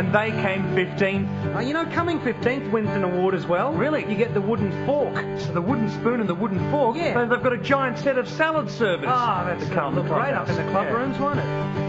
and they came 15th. You know, coming 15th wins an award as well. Really? You get the wooden fork. So the wooden spoon and the wooden fork. Yeah. They've got a giant set of salad servers. That's to come look to the great up in the club yeah. rooms, won't it?